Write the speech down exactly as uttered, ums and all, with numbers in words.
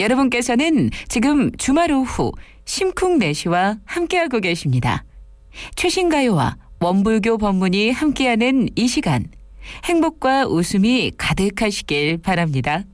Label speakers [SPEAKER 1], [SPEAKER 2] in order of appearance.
[SPEAKER 1] 여러분께서는 지금 주말 오후 심쿵내시와 함께하고 계십니다. 최신 가요와 원불교 법문이 함께하는 이 시간, 행복과 웃음이 가득하시길 바랍니다.